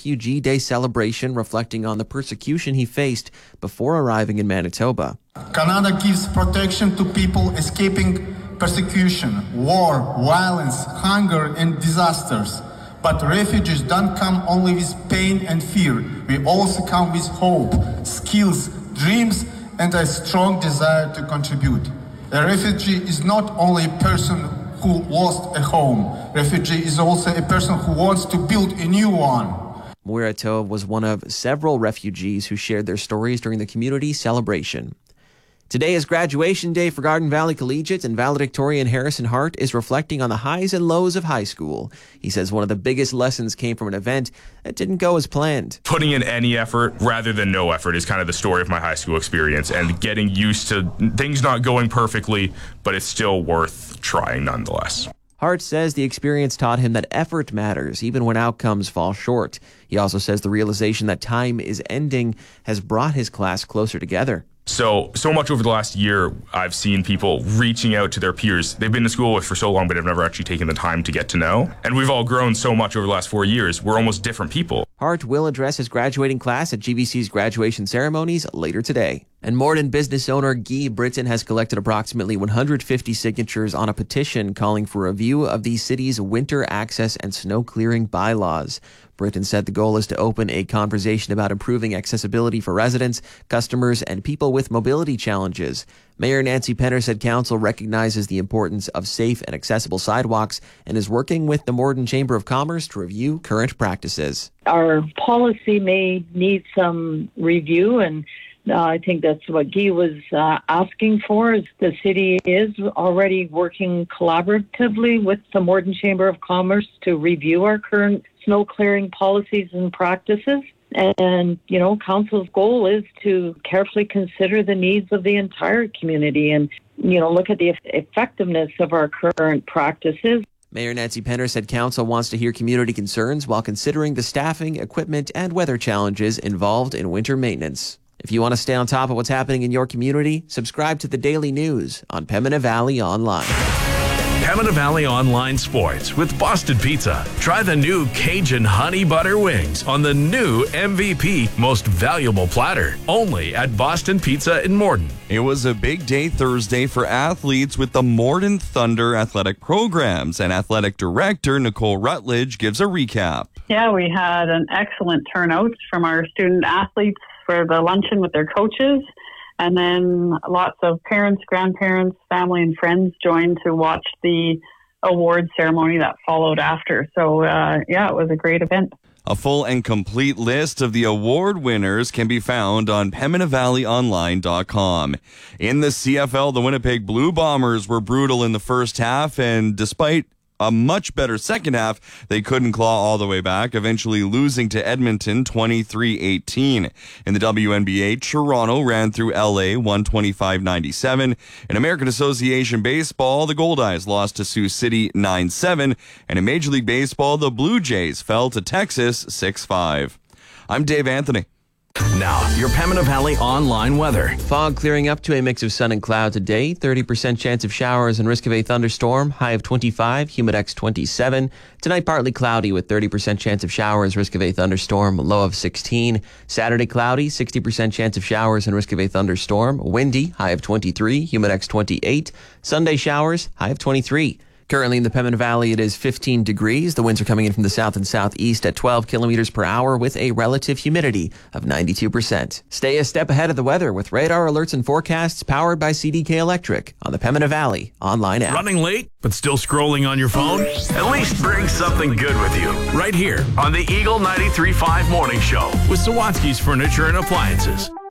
Refugee Day celebration reflecting on the persecution he faced before arriving in Manitoba. Canada gives protection to people escaping persecution, war, violence, hunger, and disasters. But refugees don't come only with pain and fear. We also come with hope, skills, dreams, and a strong desire to contribute. A refugee is not only a person who lost a home. Refugee is also a person who wants to build a new one. Moira Tove was one of several refugees who shared their stories during the community celebration. Today is graduation day for Garden Valley Collegiate, and valedictorian Harrison Hart is reflecting on the highs and lows of high school. He says one of the biggest lessons came from an event that didn't go as planned. Putting in any effort rather than no effort is kind of the story of my high school experience, and getting used to things not going perfectly, but it's still worth trying nonetheless. Hart says the experience taught him that effort matters, even when outcomes fall short. He also says the realization that time is ending has brought his class closer together. So much over the last year, I've seen people reaching out to their peers they've been in school with for so long, but have never actually taken the time to get to know. And we've all grown so much over the last 4 years. We're almost different people. Hart will address his graduating class at GVC's graduation ceremonies later today. And Morden business owner Guy Britton has collected approximately 150 signatures on a petition calling for a review of the city's winter access and snow clearing bylaws. Britton said the goal is to open a conversation about improving accessibility for residents, customers, and people with mobility challenges. Mayor Nancy Penner said council recognizes the importance of safe and accessible sidewalks and is working with the Morden Chamber of Commerce to review current practices. Our policy may need some review, and I think that's what Guy was asking for. Is the city is already working collaboratively with the Morden Chamber of Commerce to review our current snow clearing policies and practices. And, council's goal is to carefully consider the needs of the entire community and, look at the effectiveness of our current practices. Mayor Nancy Penner said council wants to hear community concerns while considering the staffing, equipment, and weather challenges involved in winter maintenance. If you want to stay on top of what's happening in your community, subscribe to the Daily News on Pembina Valley Online. Pembina Valley Online Sports with Boston Pizza. Try the new Cajun Honey Butter Wings on the new MVP Most Valuable Platter. Only at Boston Pizza in Morden. It was a big day Thursday for athletes with the Morden Thunder athletic programs, and athletic director Nicole Rutledge gives a recap. Yeah, we had an excellent turnout from our student athletes for the luncheon with their coaches. And then lots of parents, grandparents, family, and friends joined to watch the award ceremony that followed after. So, it was a great event. A full and complete list of the award winners can be found on PembinaValleyOnline.com. In the CFL, the Winnipeg Blue Bombers were brutal in the first half, and despite a much better second half, they couldn't claw all the way back, eventually losing to Edmonton 23-18. In the WNBA, Toronto ran through LA 125-97. In American Association Baseball, the Goldeyes lost to Sioux City 9-7. And in Major League Baseball, the Blue Jays fell to Texas 6-5. I'm Dave Anthony. Now, your Pembina Valley Online weather. Fog clearing up to a mix of sun and cloud today. 30% chance of showers and risk of a thunderstorm. High of 25, humidex 27. Tonight, partly cloudy with 30% chance of showers, risk of a thunderstorm. Low of 16. Saturday, cloudy, 60% chance of showers and risk of a thunderstorm. Windy, high of 23, humidex 28. Sunday, showers, high of 23. Currently in the Pembina Valley, it is 15 degrees. The winds are coming in from the south and southeast at 12 kilometers per hour with a relative humidity of 92%. Stay a step ahead of the weather with radar alerts and forecasts powered by CDK Electric on the Pembina Valley online app. Running late, but still scrolling on your phone? At least bring something good with you. Right here on the Eagle 93.5 Morning Show with Sawatsky's Furniture and Appliances.